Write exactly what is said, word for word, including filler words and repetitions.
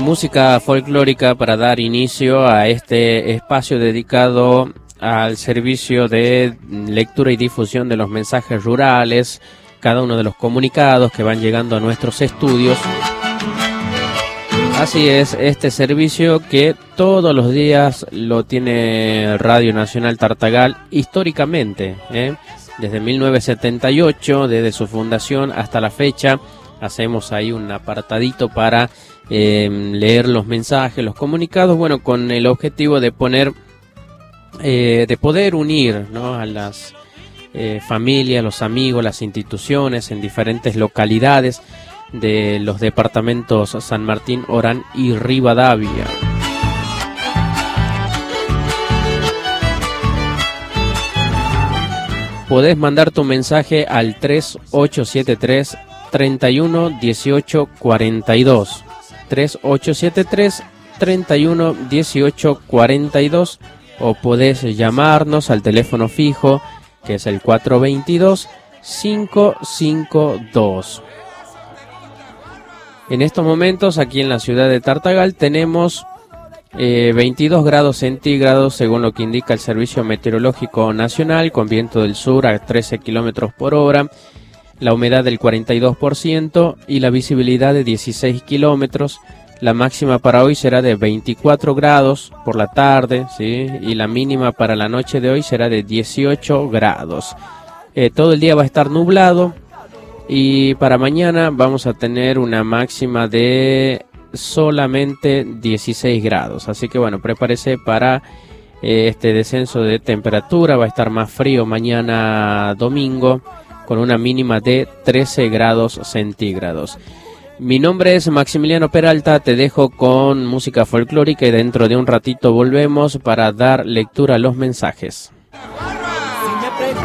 música folclórica para dar inicio a este espacio dedicado al servicio de lectura y difusión de los mensajes rurales, cada uno de los comunicados que van llegando a nuestros estudios. Así es, este servicio que todos los días lo tiene Radio Nacional Tartagal históricamente, ¿eh? Desde mil novecientos setenta y ocho, desde su fundación hasta la fecha, hacemos ahí un apartadito para eh, leer los mensajes, los comunicados, bueno, con el objetivo de poner, eh, de poder unir, ¿no?, a las eh, familias, los amigos, las instituciones en diferentes localidades de los departamentos San Martín, Orán y Rivadavia. Podés mandar tu mensaje al tres ocho siete tres, tres uno uno ocho cuatro dos, tres ocho siete tres, tres uno uno ocho cuatro dos, o podés llamarnos al teléfono fijo que es el cuatro dos dos, cinco cinco dos. En estos momentos aquí en la ciudad de Tartagal tenemos eh, veintidós grados centígrados según lo que indica el Servicio Meteorológico Nacional, con viento del sur a trece kilómetros por hora, la humedad del cuarenta y dos por ciento y la visibilidad de dieciséis kilómetros. La máxima para hoy será de veinticuatro grados por la tarde, ¿sí?, y la mínima para la noche de hoy será de dieciocho grados. Eh, todo el día va a estar nublado. Y para mañana vamos a tener una máxima de solamente dieciséis grados. Así que bueno, prepárese para eh, este descenso de temperatura. Va a estar más frío mañana domingo, con una mínima de trece grados centígrados. Mi nombre es Maximiliano Peralta, te dejo con música folclórica y dentro de un ratito volvemos para dar lectura a los mensajes. Si me